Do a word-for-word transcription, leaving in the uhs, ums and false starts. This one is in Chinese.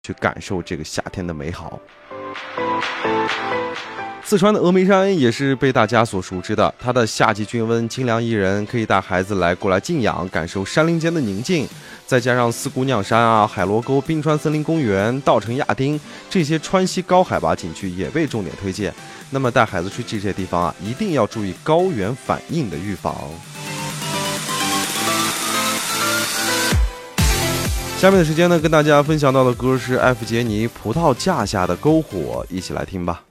去感受这个夏天的美好。四川的峨眉山也是被大家所熟知的，它的夏季均温，清凉宜人，可以带孩子来过来静养，感受山林间的宁静。再加上四姑娘山啊、海螺沟、冰川森林公园、稻城亚丁这些川西高海拔景区也被重点推荐。那么带孩子去这些地方啊，一定要注意高原反应的预防。下面的时间呢，跟大家分享到的歌是艾弗杰尼《葡萄架下的篝火》，一起来听吧。